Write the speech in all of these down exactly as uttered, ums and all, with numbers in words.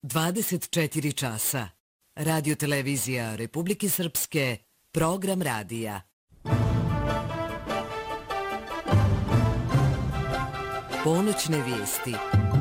dvadeset četiri časa. Radio televizija Republike Srpske, program radija. Ponoćne vijesti.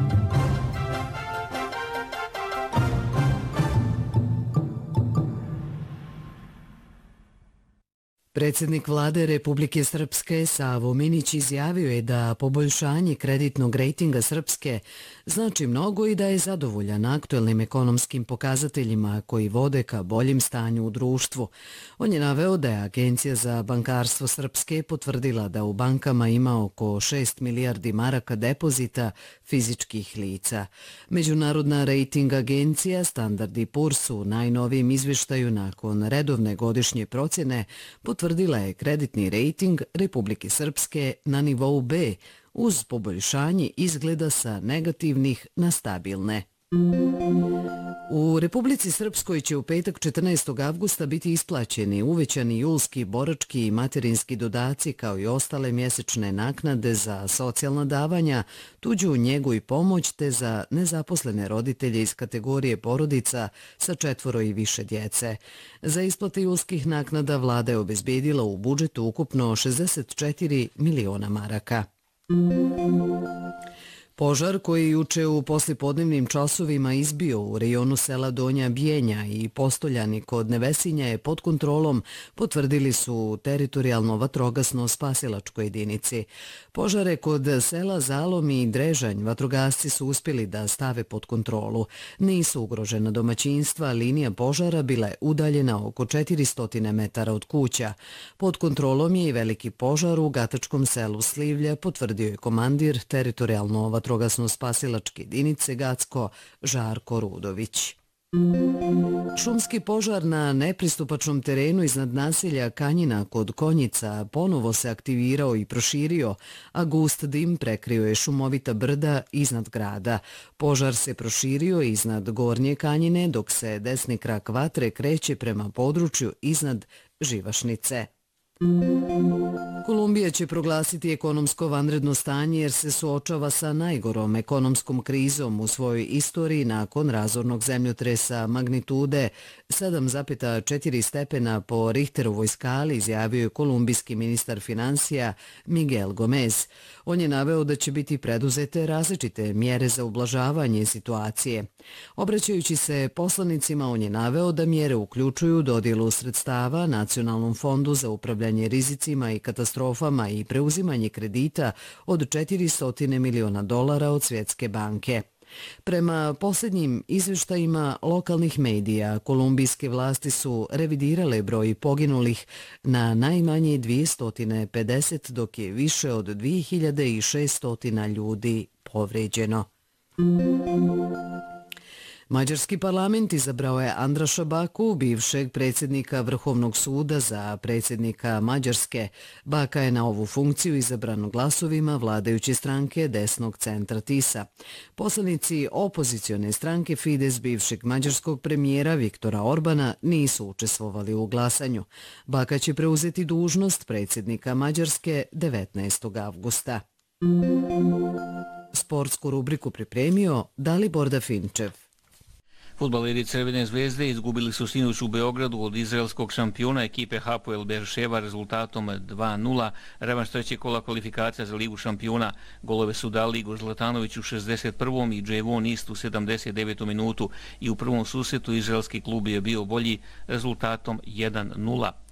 Predsjednik vlade Republike Srpske Savo Minić izjavio je da poboljšanje kreditnog rejtinga Srpske znači mnogo i da je zadovoljan aktuelnim ekonomskim pokazateljima koji vode ka boljim stanju u društvu. On je naveo da je Agencija za bankarstvo Srpske potvrdila da u bankama ima oko šest milijardi maraka depozita fizičkih lica. Međunarodna rejting agencija Standard and Poor's u najnovijem izvještaju nakon redovne godišnje procjene potvrdila je kreditni rejting Republike Srpske na nivou B uz poboljšanje izgleda sa negativnih na stabilne. U Republici Srpskoj će u petak četrnaestog avgusta biti isplaćeni uvećani julski borački i materinski dodaci kao i ostale mjesečne naknade za socijalna davanja, tuđu njegu i pomoć te za nezaposlene roditelje iz kategorije porodica sa četvoro i više djece. Za isplate julskih naknada vlada je obezbedila u budžetu ukupno šezdeset četiri miliona maraka. Požar koji juče u poslijepodnevnim časovima izbio u rejonu sela Donja Bijenja i Postoljani kod Nevesinja je pod kontrolom, potvrdili su teritorijalno vatrogasno spasilačkoj jedinici. Požare kod sela Zalom i Drežanj vatrogasci su uspjeli da stave pod kontrolu. Nisu ugrožena domaćinstva, linija požara bila je udaljena oko četiristo metara od kuća. Pod kontrolom je i veliki požar u gatačkom selu Slivlja, potvrdio je komandir teritorijalno vatrogasno Vatrogasno-spasilačke jedinice Gacko Žarko Rudović. Šumski požar na nepristupačnom terenu iznad naselja Kanjina kod Konjica ponovo se aktivirao i proširio, a gust dim prekrio je šumovita brda iznad grada. Požar se proširio iznad Gornje Kanjine dok se desni krak vatre kreće prema području iznad Živašnice. Kolumbija će proglasiti ekonomsko vanredno stanje jer se suočava sa najgorom ekonomskom krizom u svojoj istoriji nakon razornog zemljotresa magnitude sedam zarez četiri stepena po Richterovoj skali, izjavio je kolumbijski ministar financija Miguel Gomez. On je naveo da će biti preduzete različite mjere za ublažavanje situacije. Obraćajući se poslanicima, on je naveo da mjere uključuju dodjelu sredstava Nacionalnom fondu za upravljanje rizicima i katastrofama i preuzimanje kredita od četiristo miliona dolara od Svjetske banke. Prema posljednjim izvještajima lokalnih medija, kolumbijske vlasti su revidirale broj poginulih na najmanje dvjesto pedeset, dok je više od dvije hiljade šesto ljudi povređeno. Mađarski parlament izabrao je Andraša Baku, bivšeg predsjednika Vrhovnog suda, za predsjednika Mađarske. Baka je na ovu funkciju izabran glasovima vladajuće stranke desnog centra Tisa. Poslanici opozicione stranke Fides bivšeg mađarskog premijera Viktora Orbana nisu učestvovali u glasanju. Baka će preuzeti dužnost predsjednika Mađarske devetnaestog avgusta. Sportsku rubriku pripremio Dalibor Dafinčev. Fudbaleri Crvene zvezde izgubili su sinoć u Beogradu od izraelskog šampiona ekipe Hapoel Beerševa rezultatom dva nula. Revanš trećeg kola kvalifikacija za Ligu šampiona. Golove su dali Igor Zlatanović u šezdeset prvom i Džejvon Ist u sedamdeset devetom minutu i u prvom susretu izraelski klub je bio bolji rezultatom jedan nula.